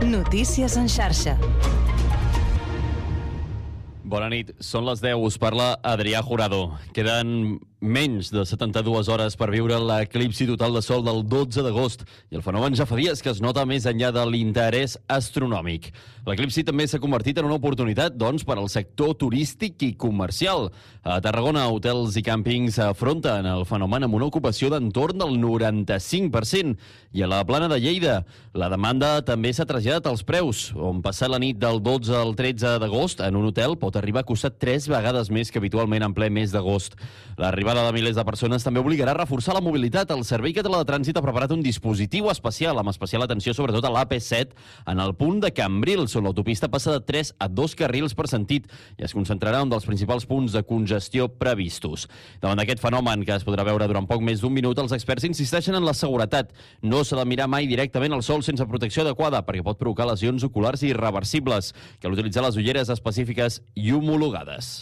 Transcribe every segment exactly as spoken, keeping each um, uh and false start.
Notícies en xarxa. Bona nit, són les deu, us parla Adrià Jurado. Queden menys de setanta-dues hores per viure l'eclipsi total de sol del dotze d'agost i el fenomen ja fa dies que es nota més enllà de l'interès astronòmic. L'eclipsi també s'ha convertit en una oportunitat, doncs, per al sector turístic i comercial. A Tarragona, hotels i càmpings afronten el fenomen amb una ocupació d'entorn del noranta-cinc per cent i a la Plana de Lleida la demanda també s'ha traslladat als preus, on passar la nit del dotze al tretze d'agost en un hotel pot arribar a costar tres vegades més que habitualment en ple mes d'agost. L'arribada de milers de persones també obligarà a reforçar la mobilitat. El Servei Català de Trànsit ha preparat un dispositiu especial, amb especial atenció sobretot a l'A P set, en el punt de Cambrils, on l'autopista passa de tres a dos carrils per sentit i es concentrarà un dels principals punts de congestió previstos. Davant d'aquest fenomen, que es podrà veure durant poc més d'un minut, els experts insisteixen en la seguretat. No s'ha de mirar mai directament al sol sense protecció adequada, perquè pot provocar lesions oculars irreversibles. Cal utilitzar les ulleres específiques i homologades.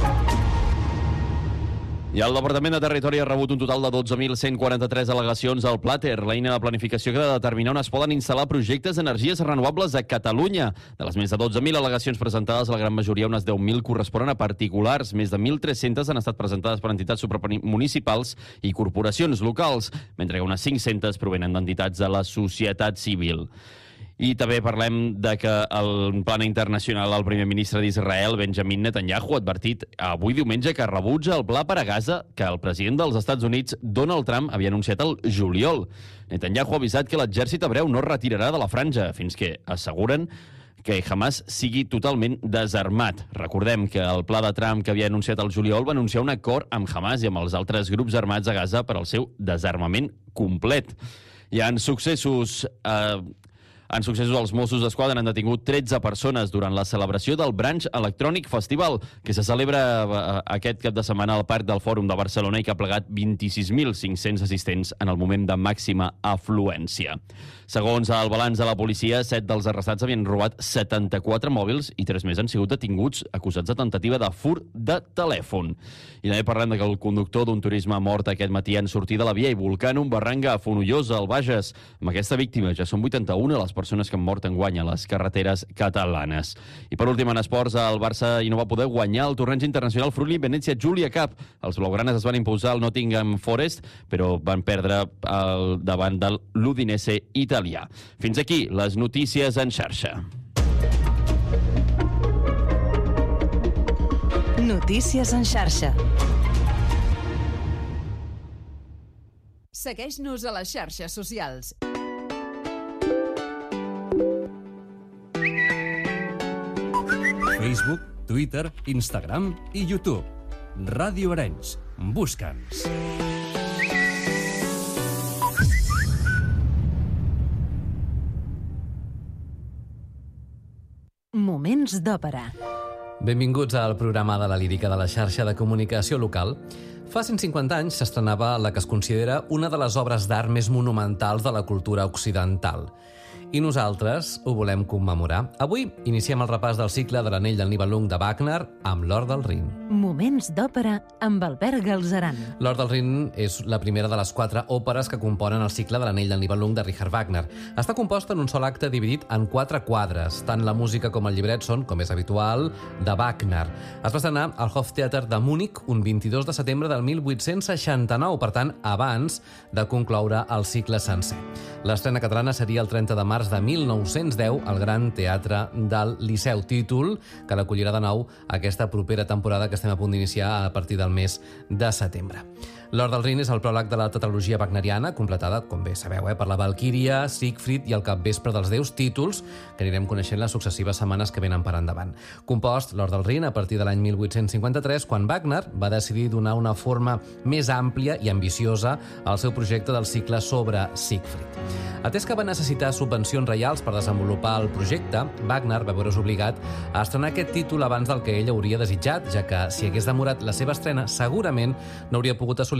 I el Departament de Territori ha rebut un total de dotze mil cent quaranta-tres al·legacions al Plater, l'eina de planificació que ha de determinar on es poden instal·lar projectes d'energies renovables a Catalunya. De les més de dotze mil al·legacions presentades, la gran majoria, unes deu mil, corresponen a particulars. Més de mil tres-centes han estat presentades per entitats supramunicipals i corporacions locals, mentre que unes cinc-centes provenen d'entitats de la societat civil. I també parlem de que el plana internacional, el primer ministre d'Israel, Benjamin Netanyahu, ha advertit avui diumenge que rebutja el pla per a Gaza que el president dels Estats Units, Donald Trump, havia anunciat el juliol. Netanyahu ha avisat que l'exèrcit hebreu no es retirarà de la franja fins que asseguren que Hamas sigui totalment desarmat. Recordem que el pla de Trump que havia anunciat el juliol va anunciar un acord amb Hamas i amb els altres grups armats a Gaza per al seu desarmament complet. Hi ha successos... Eh, En successos, els Mossos d'Esquadra han detingut tretze persones durant la celebració del Branch Electronic Festival, que se celebra aquest cap de setmana al Parc del Fòrum de Barcelona i que ha plegat vint-i-sis mil cinc-cents assistents en el moment de màxima afluència. Segons el balanç de la policia, set dels arrestats havien robat setanta-quatre mòbils i tres més han sigut detinguts acusats de tentativa de fur de telèfon. I també parlem de que el conductor d'un turisme mort aquest matí en sortir de la via i volcar en un barranc a Fonollosa, al Bages. Amb aquesta víctima ja són vuitanta-una les persones que han mort enguany a les carreteres catalanes. I per últim, en esports, el Barça i no va poder guanyar el torneig internacional Friuli Venezia Giulia Cup. Els blaugranes es van imposar al Nottingham Forest, però van perdre el davant del l'Udinese italià. Fins aquí les notícies en xarxa. Notícies en xarxa. Segueix-nos a les xarxes socials. Facebook, Twitter, Instagram i YouTube. Ràdio Arenys. Busca'ns. Moments d'òpera. Benvinguts al programa de la lírica de la xarxa de comunicació local. Fa cent cinquanta anys s'estrenava la que es considera una de les obres d'art més monumentals de la cultura occidental. I nosaltres ho volem commemorar. Avui iniciem el repàs del cicle de l'Anell del Nibelung de Wagner amb l'Or del Rin. Moments d'òpera amb Albert Galzeran. L'Or del Rin és la primera de les quatre òperes que componen el cicle de l'Anell del Nibelung de Richard Wagner. Està composta en un sol acte dividit en quatre quadres. Tant la música com el llibret són, com és habitual, de Wagner. Es va estrenar al Hoftheater de Múnich un vint-i-dos de setembre del mil vuit-cents seixanta-nou, per tant, abans de concloure el cicle sencer. L'estrena catalana seria el trenta de març de mil nou-cents deu al Gran Teatre del Liceu, títol que l'acollirà de nou aquesta propera temporada que estem a punt d'iniciar a partir del mes de setembre. L'Or del Rin és el pròleg de la tetralogia wagneriana, completada, com bé sabeu, eh, per la Valquíria, Siegfried i el Capvespre dels Déus, títols que anirem coneixent les successives setmanes que venen per endavant. Compost l'Or del Rin a partir de l'any mil vuit-cents cinquanta-tres, quan Wagner va decidir donar una forma més àmplia i ambiciosa al seu projecte del cicle sobre Siegfried. Atès que va necessitar subvencions reials per desenvolupar el projecte, Wagner va veure's obligat a estrenar aquest títol abans del que ell hauria desitjat, ja que si hagués demorat la seva estrena, segurament no hauria pogut assolir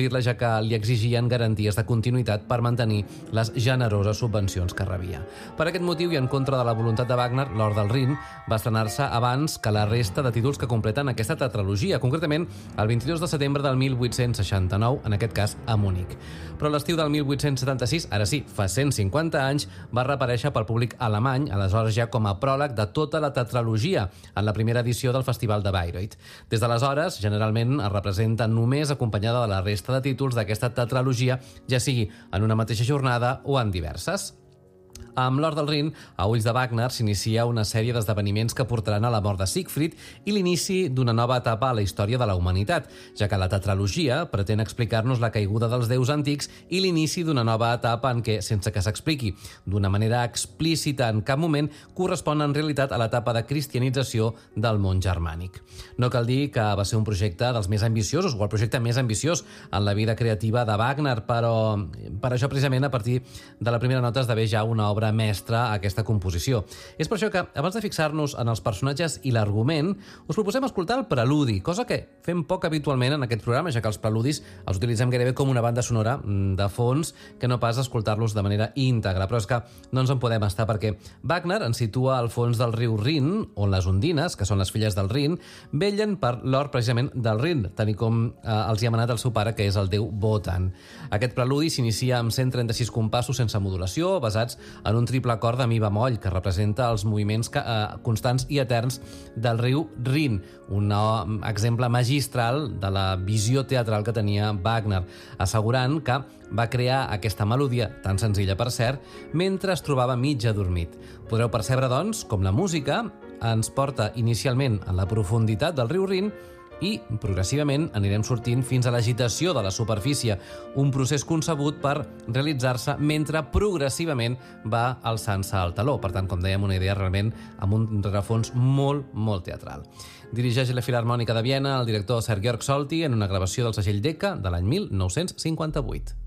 complir-la, ja que li exigien garanties de continuïtat per mantenir les generoses subvencions que rebia. Per aquest motiu i en contra de la voluntat de Wagner, L'Or del Rin va estrenar-se abans que la resta de títols que completen aquesta tetralogia, concretament el vint-i-dos de setembre del mil vuit-cents seixanta-nou, en aquest cas a Múnich. Però l'estiu del mil vuit-cents setanta-sis, ara sí, fa cent cinquanta anys, va reaparèixer pel públic alemany, aleshores ja com a pròleg de tota la tetralogia, en la primera edició del Festival de Bayreuth. Des d'aleshores, generalment es representa només acompanyada de la resta de títols d'aquesta tetralogia, ja sigui en una mateixa jornada o en diverses. Amb L'Or del Rin, a ulls de Wagner, s'inicia una sèrie d'esdeveniments que portaran a la mort de Siegfried i l'inici d'una nova etapa a la història de la humanitat, ja que la tetralogia pretén explicar-nos la caiguda dels déus antics i l'inici d'una nova etapa en què, sense que s'expliqui d'una manera explícita en cap moment, correspon en realitat a l'etapa de cristianització del món germànic. No cal dir que va ser un projecte dels més ambiciosos, o el projecte més ambiciós en la vida creativa de Wagner, però per això precisament a partir de la primera nota esdevé ja una obra mestra a aquesta composició. És per això que, abans de fixar-nos en els personatges i l'argument, us proposem escoltar el preludi, cosa que fem poc habitualment en aquest programa, ja que els preludis els utilitzem gairebé com una banda sonora de fons que no pas escoltar-los de manera íntegra. Però és que no ens en podem estar, perquè Wagner ens situa al fons del riu Rin, on les ondines, que són les filles del Rin, vellen per l'or precisament del Rin, tal com eh, els hi ha manat el seu pare, que és el déu Wotan. Aquest preludi s'inicia amb cent trenta-sis compassos sense modulació, basats en un triple acord de mi bemoll, que representa els moviments que, eh, constants i eterns del riu Rin, un uh, exemple magistral de la visió teatral que tenia Wagner, assegurant que va crear aquesta melodia, tan senzilla per cert, mentre es trobava mig adormit. Podreu percebre, doncs, com la música ens porta inicialment en la profunditat del riu Rin i progressivament anirem sortint fins a l'agitació de la superfície, un procés concebut per realitzar-se mentre progressivament va alçant-se al taló. Per tant, com dèiem, una idea realment amb un rerefons molt, molt teatral. Dirigeix la Filharmònica de Viena el director Sir Georg Solti en una gravació del segell Decca de l'any mil nou-cents cinquanta-vuit.